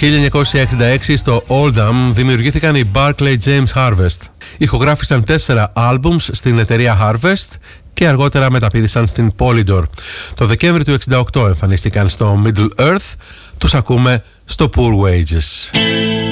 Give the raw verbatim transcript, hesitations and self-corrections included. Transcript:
χίλια εννιακόσια εξήντα έξι στο Oldham δημιουργήθηκαν οι Barclay James Harvest. Ηχογράφησαν τέσσερα άλμπουμς στην εταιρεία Harvest και αργότερα μεταπήδησαν στην Polydor. Το Δεκέμβρη του εξήντα οκτώ εμφανίστηκαν στο Middle Earth. Τους ακούμε στο Poor Wages.